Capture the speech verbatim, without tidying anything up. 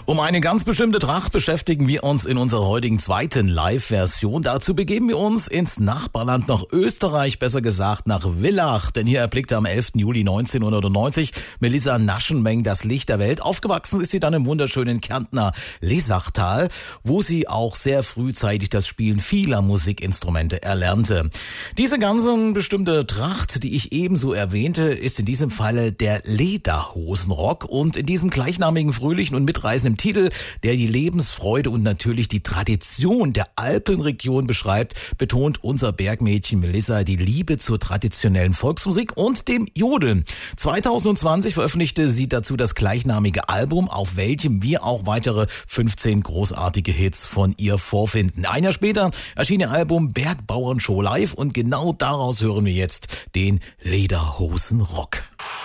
Um eine ganz bestimmte Tracht beschäftigen wir uns in unserer heutigen zweiten Live-Version. Dazu begeben wir uns ins Nachbarland nach Österreich, besser gesagt nach Villach. Denn hier erblickte am elften Juli neunzehnhundertneunzig Melissa Naschenmeng das Licht der Welt. Aufgewachsen ist sie dann im wunderschönen Kärntner Lesachtal, wo sie auch sehr frühzeitig das Spielen vieler Musikinstrumente erlernte. Diese ganz bestimmte Tracht, die ich ebenso erwähnte, ist in diesem Falle der Lederhosenrock. Und in diesem gleichnamigen, fröhlichen und mitreißenden Titel, der die Lebensfreude und natürlich die Tradition der Alpenregion beschreibt, betont unser Bergmädchen Melissa die Liebe zur traditionellen Volksmusik und dem Jodeln. zweitausendzwanzig veröffentlichte sie dazu das gleichnamige Album, auf welchem wir auch weitere fünfzehn großartige Hits von ihr vorfinden. Ein Jahr später erschien ihr Album Bergbauern Show Live und genau daraus hören wir jetzt den Lederhosenrock.